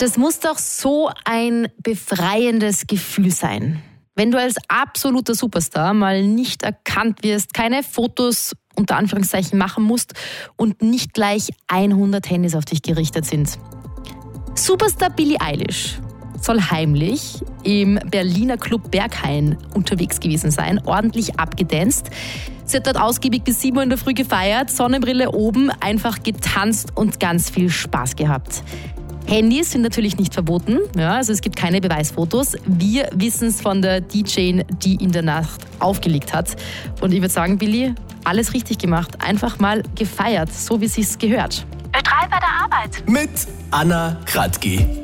Das muss doch so ein befreiendes Gefühl sein. Wenn du als absoluter Superstar mal nicht erkannt wirst, keine Fotos unter Anführungszeichen machen musst und nicht gleich 100 Handys auf dich gerichtet sind. Superstar Billie Eilish soll heimlich im Berliner Club Berghain unterwegs gewesen sein, ordentlich abgedanced. Sie hat dort ausgiebig bis 7 Uhr in der Früh gefeiert, Sonnenbrille oben, einfach getanzt und ganz viel Spaß gehabt. Handys sind natürlich nicht verboten, ja, also es gibt keine Beweisfotos. Wir wissen es von der DJ, die in der Nacht aufgelegt hat. Und ich würde sagen, Billy, alles richtig gemacht. Einfach mal gefeiert, so wie es sich gehört. Ö3 bei der Arbeit. Mit Anna Kratky.